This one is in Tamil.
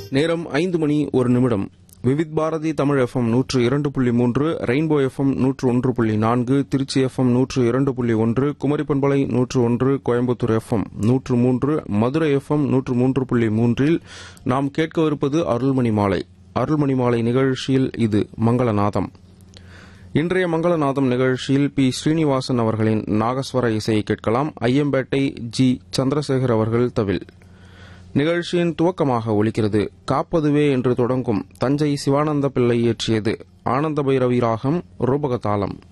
நேரம் 5:01 Vividh Bharathi Tamil FM 102.3, rainbow FM 101.4, Trichy FM 102.1, Kumari பண்பலை 101, கோயம்புத்தூர் FM 103, மதுரை FM 103.3 நாம் கேட்கவிருப்பது அருள்மணி மாலை. அருள்மணி மாலை நிகழ்ச்சியில் இது மங்களநாதம். இன்றைய மங்களநாதம் நிகழ்ச்சியில் பி. ஸ்ரீனிவாசன் அவர்களின் நாகஸ்வர இசையை கேட்கலாம். ஐயம்பேட்டை ஜி. சந்திரசேகர் அவர்கள் தவில். நிகழ்ச்சியின் துவக்கமாக ஒலிக்கிறது காப்பதுவே என்று தொடங்கும் தஞ்சை சிவானந்த பிள்ளை இயற்றியது ஆனந்த பைரவி ராகம் ரூபகதாளம்.